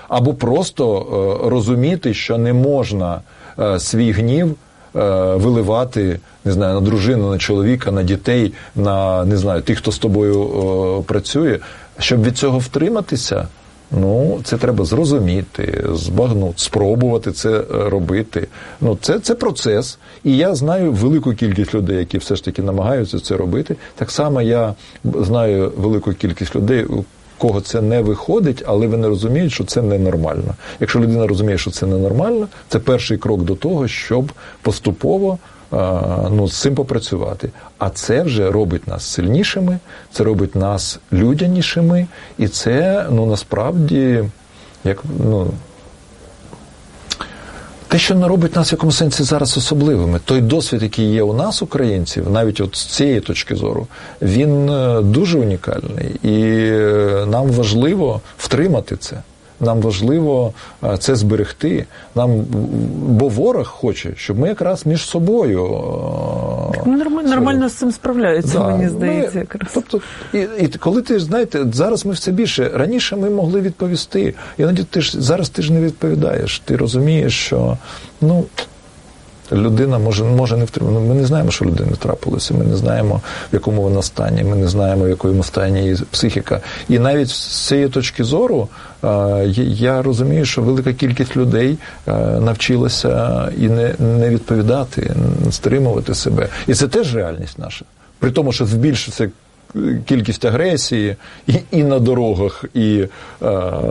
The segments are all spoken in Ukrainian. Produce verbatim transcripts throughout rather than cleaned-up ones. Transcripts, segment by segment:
Або просто е, розуміти, що не можна е, свій гнів е, виливати, не знаю, на дружину, на чоловіка, на дітей, на, не знаю, тих, хто з тобою е, працює. Щоб від цього втриматися, ну, це треба зрозуміти, збагнути, спробувати це робити. Ну, це, це процес. І я знаю велику кількість людей, які все ж таки намагаються це робити. Так само я знаю велику кількість людей, у кого це не виходить, але вони розуміють, що це ненормально. Якщо людина розуміє, що це ненормально, це перший крок до того, щоб поступово ну, з цим попрацювати. А це вже робить нас сильнішими, це робить нас людянішими, і це, ну, насправді, як, ну, те, що не робить нас в якому сенсі зараз особливими. Той досвід, який є у нас, українців, навіть от з цієї точки зору, він дуже унікальний. І нам важливо втримати це. Нам важливо це зберегти. Нам, бо ворог хоче, щоб ми якраз між собою... Ну, нормально, нормально з цим справляються, да, мені здається. Ми, якраз. Тобто, і, і коли ти, знаєте, зараз ми все більше, раніше ми могли відповісти. Іноді ти ж, зараз ти ж не відповідаєш. Ти розумієш, що, ну... людина може, може не втримати. Ми не знаємо, що людина трапилося, ми не знаємо, в якому вона стані, ми не знаємо, в якому стані її психіка. І навіть з цієї точки зору я розумію, що велика кількість людей навчилася і не, не відповідати, стримувати себе. І це теж реальність наша. При тому, що збільшиться кількість агресії і, і на дорогах, і а,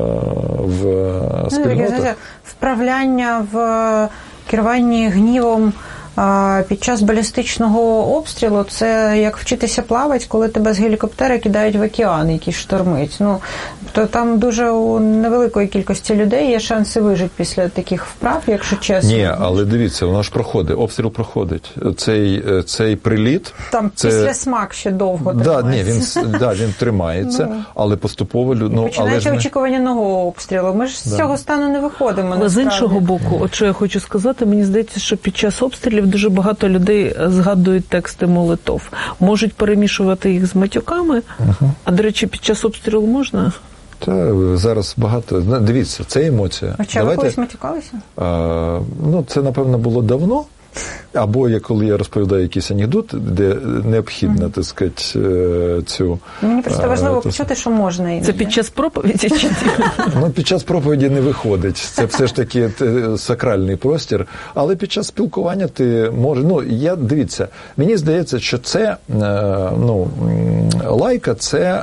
в спільнотах. Вправляння в керуванні гнівом під час балістичного обстрілу – це як вчитися плавати, коли тебе з гелікоптера кидають в океан, який штормить. Ну, то там дуже у невеликої кількості людей є шанси вижити після таких вправ, якщо чесно. Ні, але дивіться, воно ж проходить, обстріл проходить. Цей, цей приліт... Там це... після смак ще довго да, тримається. Ні, він, да, він тримається, ну, але поступово... Ну, починається але очікування нового обстрілу. Ми ж з да. цього стану не виходимо. Але насправді. З іншого боку, от що я хочу сказати, мені здається, що під час обстрілів дуже багато людей згадують тексти молитов. Можуть перемішувати їх з матюками, uh-huh. а, до речі, під час обстрілу можна? Та, зараз багато... Дивіться, це емоція. А чи ви колись матюкалися? А, ну, це, напевно, було давно. Або я, коли я розповідаю якийсь анекдот, де необхідно, mm-hmm. так сказати, цю... Мені просто важливо то... почути, що можна іноді. Це під час проповіді? Чи ну, під час проповіді не виходить. Це все ж таки сакральний простір. Але під час спілкування ти можеш... Ну, я, дивіться, мені здається, що це, ну, лайка – це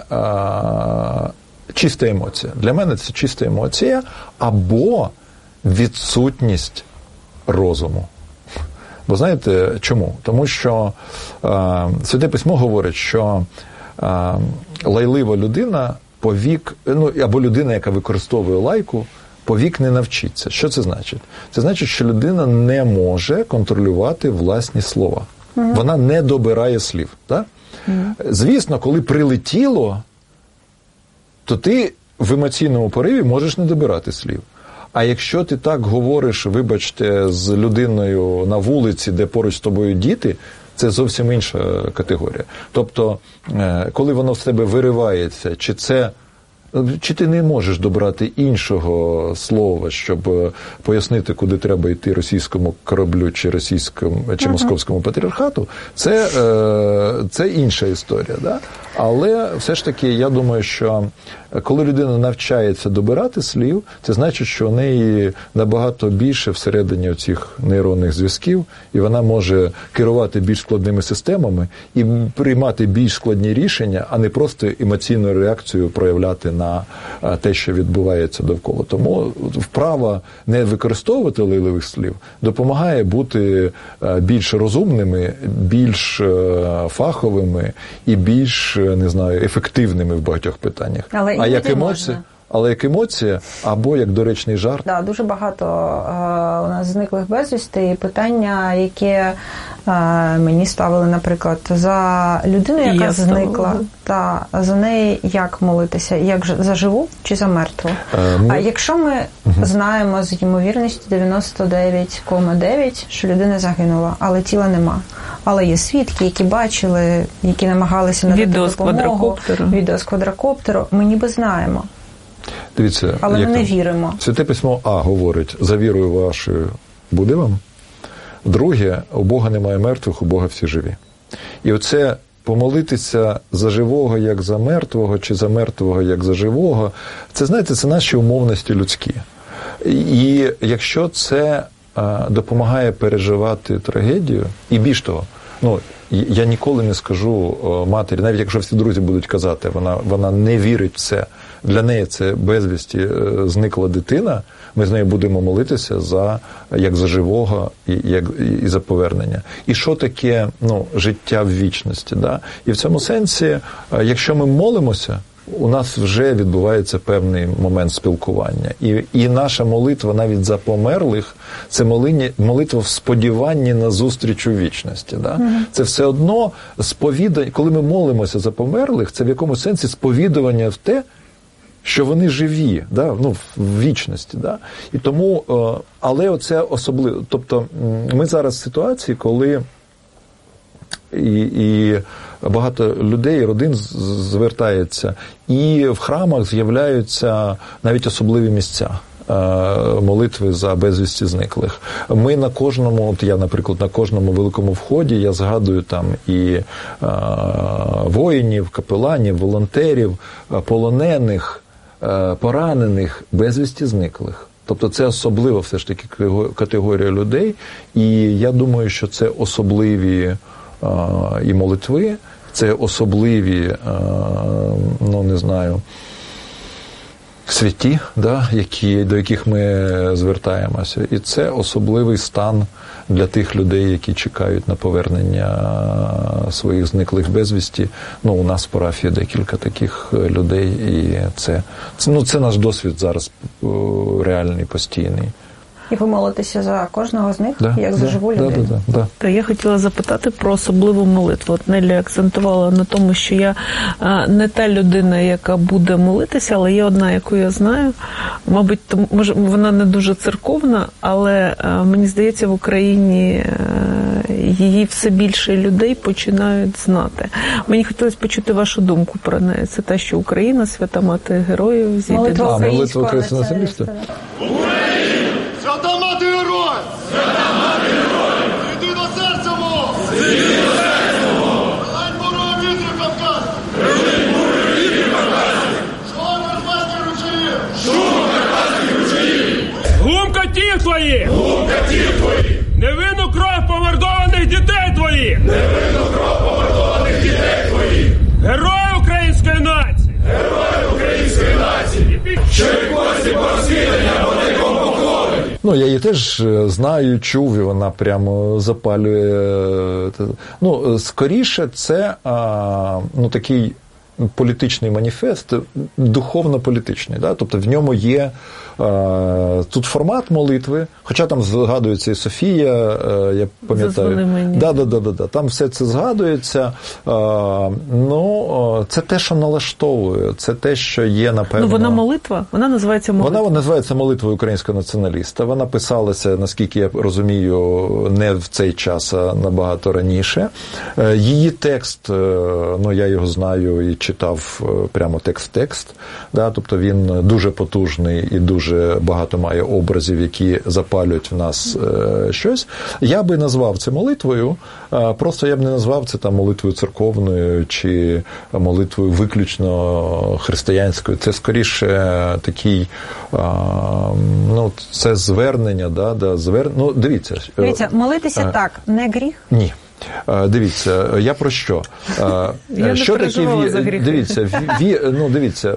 а, чиста емоція. Для мене це чиста емоція або відсутність розуму. Бо знаєте чому? Тому що е, Святе Письмо говорить, що е, лайлива людина повік, ну, або людина, яка використовує лайку, повік не навчиться. Що це значить? Це значить, що людина не може контролювати власні слова. Mm-hmm. Вона не добирає слів. Так? Mm-hmm. Звісно, коли прилетіло, то ти в емоційному пориві можеш не добирати слів. А якщо ти так говориш, вибачте, з людиною на вулиці, де поруч з тобою діти, це зовсім інша категорія. Тобто, коли воно з тебе виривається, чи це, чи ти не можеш добрати іншого слова, щоб пояснити, куди треба йти російському кораблю, чи російському, чи московському патріархату, це, це інша історія, да? Але все ж таки, я думаю, що коли людина навчається добирати слів, це значить, що у неї набагато більше всередині оцих нейронних зв'язків, і вона може керувати більш складними системами і приймати більш складні рішення, а не просто емоційну реакцію проявляти на те, що відбувається довкола. Тому вправа не використовувати лайливих слів допомагає бути більш розумними, більш фаховими і більш, не знаю, ефективними в багатьох питаннях. Але а як емоція, але як емоція або як доречний жарт. Да, дуже багато е, у нас зниклих безвісти і питання, які е, мені ставили, наприклад, за людину, яка Я зникла, та за неї як молитися, як за живу чи за мертву. Е, ми... А якщо ми угу. знаємо з ймовірністю дев'яносто дев'ять цілих дев'ять, що людина загинула, але тіла нема. Але є свідки, які бачили, які намагалися надати відео допомогу. Відео з квадрокоптеру. Відео з квадрокоптеру. Ми ніби знаємо. Дивіться, але як ми не там? віримо. Святе письмо А говорить: за вірою вашою буде вам. Друге, у Бога немає мертвих, у Бога всі живі. І оце помолитися за живого, як за мертвого, чи за мертвого, як за живого, це, знаєте, це наші умовності людські. І якщо це а, допомагає переживати трагедію, і більш того, ну, я ніколи не скажу матері, навіть якщо всі друзі будуть казати, вона, вона не вірить в це, для неї це безвісті зникла дитина, ми з нею будемо молитися за, як за живого і, як, і за повернення. І що таке, ну, життя в вічності? Да? І в цьому сенсі, якщо ми молимося, у нас вже відбувається певний момент спілкування. І, і наша молитва навіть за померлих – це молині, молитва в сподіванні на зустріч у вічності. Да? Mm-hmm. Це все одно сповідання, коли ми молимося за померлих, це в якомусь сенсі сповідування в те, що вони живі, да? Ну, в вічності. Да? І тому, але оце особливо, тобто ми зараз в ситуації, коли і, і багато людей, родин звертається, і в храмах з'являються навіть особливі місця молитви за безвісті зниклих. Ми на кожному, от я, наприклад, на кожному великому вході, я згадую там і а, воїнів, капеланів, волонтерів, полонених, а, поранених, безвісті зниклих. Тобто це особлива все ж таки категорія людей, і я думаю, що це особливі а, і молитви, це особливі, а, ну не знаю, святі, да, які, до яких ми звертаємося. І це особливий стан для тих людей, які чекають на повернення своїх зниклих безвісті. Ну, у нас в парафії декілька таких людей, і це, це, ну, це наш досвід зараз реальний, постійний. І ви молитеся за кожного з них, да, як да, за живу людину? Да, да, да, да. Я хотіла запитати про особливу молитву. От Нелі акцентувала на тому, що я а, не та людина, яка буде молитися, але є одна, яку я знаю. Мабуть, тому, може, вона не дуже церковна, але а, мені здається, в Україні а, її все більше людей починають знати. Мені хотілося почути вашу думку про неї. Це те, що Україна, свята мати героїв, зійде. Молитва українського націоналіста. Свята мати герой! Свята мати герой! Зійди до серця мого! Зійди до серця мого! Прилинь бурою вітрі Кавказу! Прилинь бурою вітрі Кавказу! Шум карпатських ручаїв! Шум карпатських ручаїв! Глум катів твоїх! Глум катів твоїх! Невинну кров помордованих дітей твоїх! Невинну кров помордованих дітей твоїх! Герої української нації! Герої української нації! Що й кості по розслідання по такому поклоні! Ну, я її теж знаю, чув, і вона прямо запалює. Ну, скоріше, це а, ну, такий політичний маніфест, духовно-політичний. Да? Тобто в ньому є а, тут формат молитви, хоча там згадується і Софія, а, я пам'ятаю. Да, да, да, да, да. Там все це згадується. А, ну, це те, що налаштовує, це те, що є, напевно... Ну, вона молитва? Вона називається молитва? Вона називається молитвою українського націоналіста. Вона писалася, наскільки я розумію, не в цей час, а набагато раніше. Її текст, ну, я його знаю і читав прямо текст-текст, да, тобто він дуже потужний і дуже багато має образів, які запалюють в нас е, щось. Я би назвав це молитвою, е, просто я б не назвав це там молитвою церковною чи молитвою виключно християнською. Це скоріше такий, е, ну, це звернення, да, да, звер... ну, дивіться. Дивіться, молитися е, так, не гріх? Ні. Дивіться, я про що? Я що не таке ві... за гріхи. Дивіться, ві... ну, дивіться,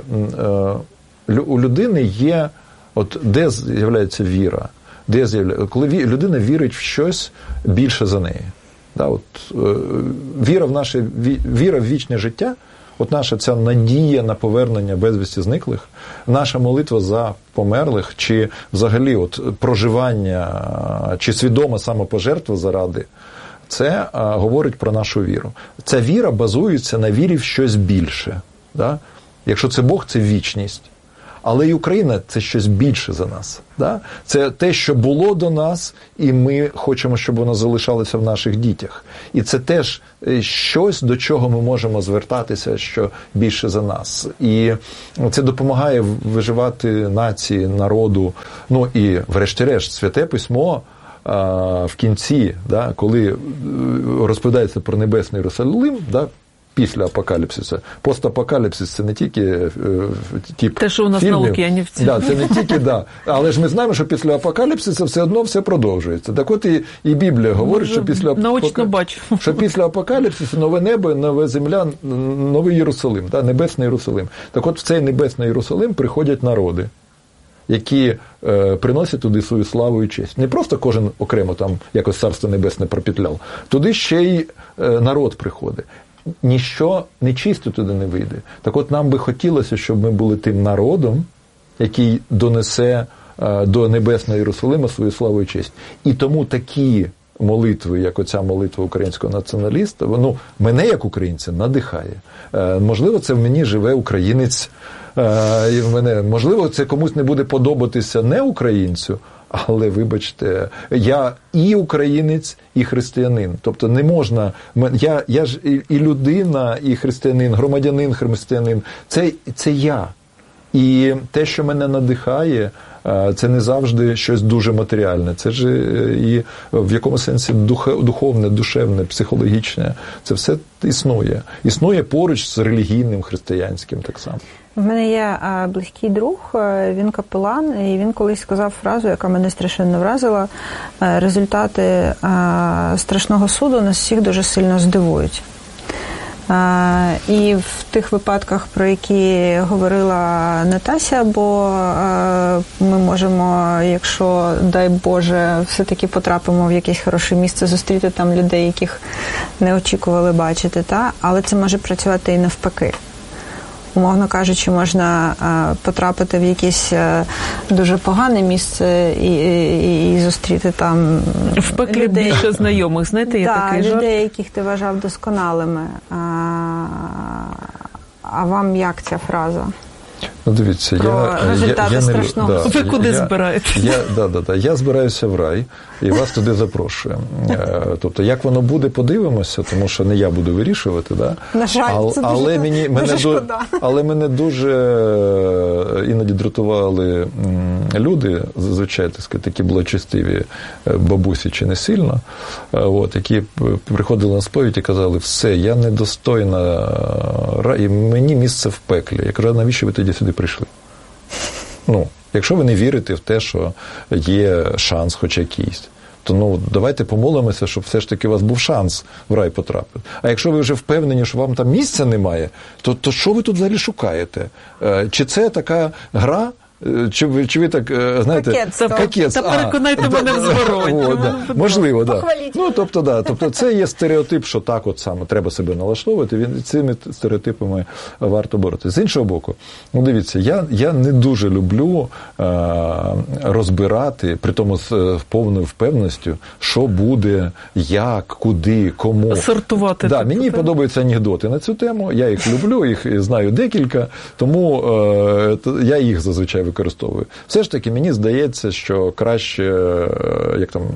у людини є, от де з'являється віра, де з'являється, коли людина вірить в щось більше за неї. Да, от, віра в наше, віра в вічне життя, от наша ця надія на повернення безвісті зниклих, наша молитва за померлих, чи взагалі от проживання, чи свідома самопожертва заради, це а, говорить про нашу віру. Ця віра базується на вірі в щось більше. Да? Якщо це Бог, це вічність. Але і Україна – це щось більше за нас. Да? Це те, що було до нас, і ми хочемо, щоб воно залишалося в наших дітях. І це теж щось, до чого ми можемо звертатися, що більше за нас. І це допомагає виживати нації, народу. Ну і, врешті-решт, Святе Письмо в кінці, да, коли розповідається про Небесний Єрусалим, да, після апокаліпсису. Постапокаліпсис – це не тільки е, тип те, що у нас фільмів. на Лук'янівці. Да, це не тільки, да. Але ж ми знаємо, що після апокаліпсису все одно все продовжується. Так от і, і Біблія говорить, що після, наочно бачу. що після апокаліпсису нове небо, нова земля, новий Єрусалим, да, Небесний Єрусалим. Так от в цей Небесний Єрусалим приходять народи, які е, приносять туди свою славу і честь. Не просто кожен окремо там якось Царство Небесне пропетляв. Туди ще й е, народ приходить. Ніщо нечисто туди не вийде. Так от нам би хотілося, щоб ми були тим народом, який донесе е, до Небесного Єрусалима свою славу і честь. І тому такі молитви, як оця молитва українського націоналіста, ну, мене, як українця, надихає. Е, можливо, це в мені живе українець, е, і в мене, можливо, це комусь не буде подобатися не українцю, але, вибачте, я і українець, і християнин. Тобто не можна... Я, я ж і людина, і християнин, громадянин, християнин. Це, це я. І те, що мене надихає, це не завжди щось дуже матеріальне. Це ж і в якому сенсі духовне, душевне, психологічне. Це все існує. Існує поруч з релігійним, християнським так само. В мене є близький друг, він капелан, і він колись сказав фразу, яка мене страшенно вразила: результати страшного суду нас всіх дуже сильно здивують. І в тих випадках, про які говорила Натася, бо ми можемо, якщо, дай Боже, все-таки потрапимо в якесь хороше місце, зустріти там людей, яких не очікували бачити, та? Але це може працювати і навпаки. Умовно кажучи, можна потрапити в якесь дуже погане місце і, і, і зустріти там в пеклі людей. Більше знайомих, знаєте, є да, такий жарт. людей, яких ти вважав досконалими. А, а вам як ця фраза? Ну, дивіться, Про я, результати я, я страшного. не, да, Ви куди я, збираєтесь? Я, да, да, да, я збираюся в рай, і вас туди запрошую. Тобто, як воно буде, подивимося, тому що не я буду вирішувати. Да? На жаль, але, це дуже, але мені, мене дуже шкода. Але мене дуже іноді дратували люди, зазвичай такі благочестиві бабусі чи не сильно, от, які приходили на сповідь і казали: все, я недостойна раю, мені місце в пеклі. Я кажу: навіщо ви тоді сюди прийшли? Ну, якщо ви не вірите в те, що є шанс хоч якийсь, то ну, давайте помолимося, щоб все ж таки у вас був шанс в рай потрапити. А якщо ви вже впевнені, що вам там місця немає, то, то що ви тут взагалі шукаєте? Чи це така гра? Чи ви, чи ви так, знаєте, кокетство. Кокетство. Та переконайте а, мене в зворотньому. да. Можливо, так. Да. Ну, тобто, да, тобто це є стереотип, що так от саме треба себе налаштовувати, він цими стереотипами варто боротися. З іншого боку, ну дивіться, я, я не дуже люблю е, розбирати, при тому з е, повною впевненістю, що буде, як, куди, кому. Сортувати. Да, тобто, мені так? подобаються анекдоти на цю тему, я їх люблю, їх знаю декілька, тому е, я їх зазвичай використовую. Все ж таки, мені здається, що краще, як там,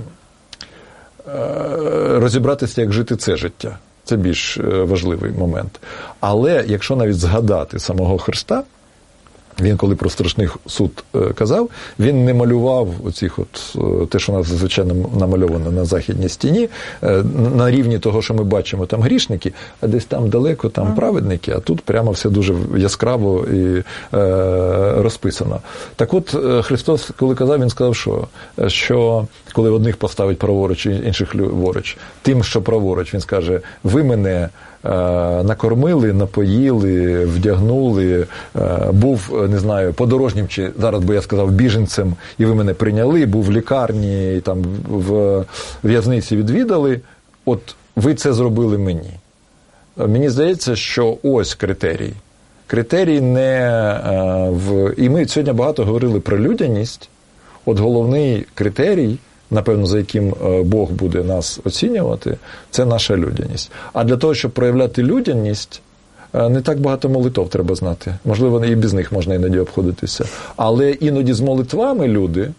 розібратися, як жити це життя. Це більш важливий момент. Але якщо навіть згадати самого Христа, він, коли про страшний суд казав, він не малював оцих от, те, що у нас зазвичай намальовано на західній стіні, на рівні того, що ми бачимо там грішники, а десь там далеко там праведники, а тут прямо все дуже яскраво і е, розписано. Так от, Христос, коли казав, він сказав, що, що коли одних поставить праворуч, інших ліворуч, тим, що праворуч, він скаже: ви мене накормили, напоїли, вдягнули, був, не знаю, подорожнім, чи зараз би я сказав, біженцем, і ви мене прийняли, був в лікарні, і там в в'язниці відвідали, от ви це зробили мені. Мені здається, що ось критерій. Критерій не в... І ми сьогодні багато говорили про людяність. От головний критерій, напевно, за яким Бог буде нас оцінювати, це наша людяність. А для того, щоб проявляти людяність, не так багато молитов треба знати. Можливо, і без них можна іноді обходитися. Але іноді з молитвами люди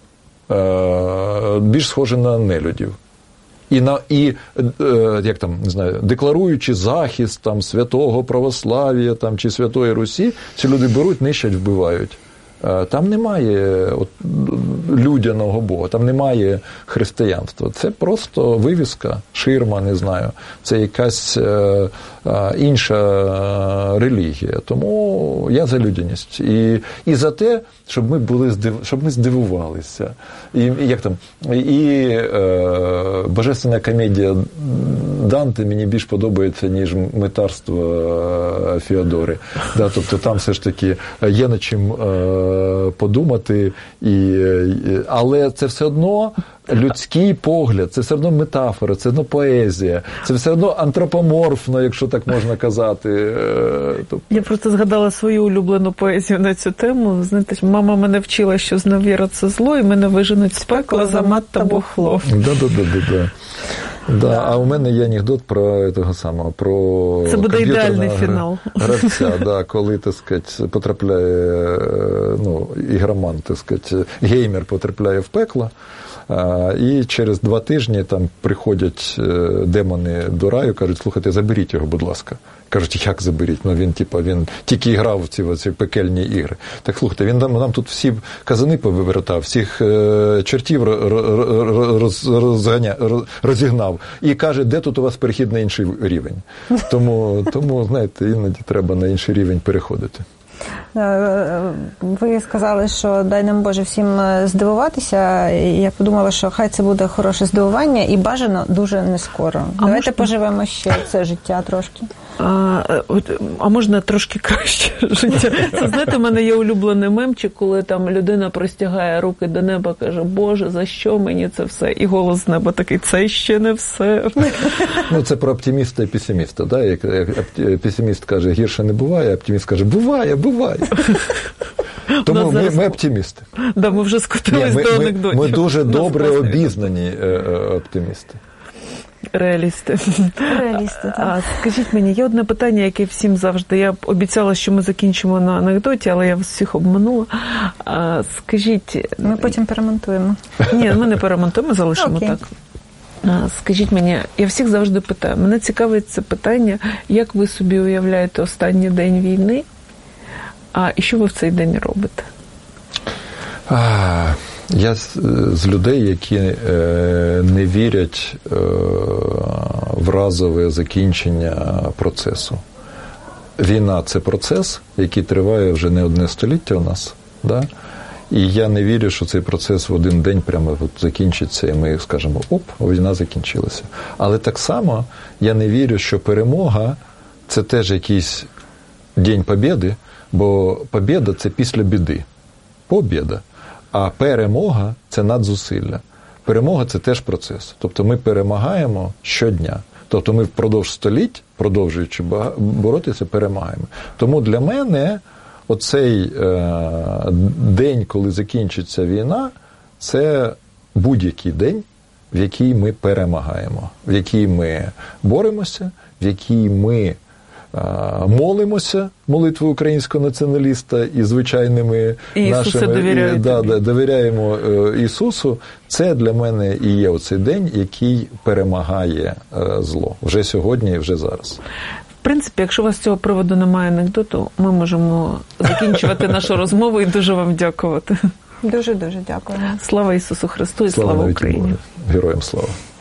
більш схожі на нелюдів. І, на, і як там, не знаю, декларуючи захист там, святого православ'я там, чи Святої Русі, ці люди беруть, нищать, вбивають. Там немає от, людяного Бога, там немає християнства. Це просто вивіска, ширма, не знаю. Це якась е, е, інша релігія. Тому я за людяність. І, і за те, щоб ми були щоб ми здивувалися. І, і як там, і е, божественна комедія Данте мені більш подобається, ніж митарство Феодори. Да, тобто там все ж таки є над чим е, подумати, і, але це все одно людський погляд, це все одно метафора, це все одно поезія, це все одно антропоморфно, якщо так можна казати. Я просто згадала свою улюблену поезію на цю тему. Знаєте, мама мене вчила, що зневіра – це зло, і мене виженуть з пекла за мат та бухло. Да-да-да. Да, а у мене є анекдот про того самого, про це буде ідеальний фінал. Гравця, да, коли, так сказати, потрапляє, ну, ігроман, так сказати, геймер потрапляє в пекло, і через два тижні там приходять демони до раю, кажуть, слухайте, заберіть його, будь ласка. Кажуть, як заберіть? Ну, він, типу, він тільки грав в ці, в ці пекельні ігри. Так, слухайте, він нам, нам тут всі казани повивертав, всіх е, чортів роз, розганя, розігнав. І каже, де тут у вас перехід на інший рівень? Тому, тому, знаєте, іноді треба на інший рівень переходити. Ви сказали, що дай нам Боже всім здивуватися. Я подумала, що хай це буде хороше здивування і бажано дуже не скоро. А Давайте можна... поживемо ще це життя трошки. А, а можна трошки краще життя? Це, знаєте, в мене є улюблений мемчик, коли там людина простягає руки до неба, каже, Боже, за що мені це все? І голос з неба такий, це ще не все. Ну, це про оптиміста і песиміста. Да? Як песиміст каже, гірше не буває, а оптиміст каже, буває, буває. Тому ми, ми оптимісти. Да, ми вже скотились до анекдотів. Ми дуже добре обізнані оптимісти. Реалісти. Реалісти, так. А, скажіть мені, є одне питання, яке всім завжди, я обіцяла, що ми закінчимо на анекдоті, але я вас всіх обманула. А, скажіть... Ми потім перемонтуємо. Ні, ми не перемонтуємо, залишимо okay. так. А, скажіть мені, я всіх завжди питаю, мене цікавить це питання, як ви собі уявляєте останній день війни, а і що ви в цей день робите? А... Я з, з людей, які е, не вірять е, в разове закінчення процесу. Війна – це процес, який триває вже не одне століття у нас. Да? І я не вірю, що цей процес в один день прямо от закінчиться, і ми скажемо, оп, війна закінчилася. Але так само я не вірю, що перемога – це теж якийсь день побєди, бо побєда – це після біди. Побєда. А перемога – це надзусилля. Перемога – це теж процес. Тобто ми перемагаємо щодня. Тобто ми впродовж століть, продовжуючи боротися, перемагаємо. Тому для мене оцей е, день, коли закінчиться війна, це будь-який день, в який ми перемагаємо, в який ми боремося, в який ми молимося молитвою українського націоналіста і звичайними Ісуса нашими і, да, да, довіряємо Ісусу. Це для мене і є оцей день, який перемагає зло вже сьогодні і вже зараз. В принципі, якщо у вас з цього приводу немає анекдоту, ми можемо закінчувати нашу розмову і дуже вам дякувати. Дуже-дуже дякую. Слава Ісусу Христу і слава, слава Україні. Героям слава.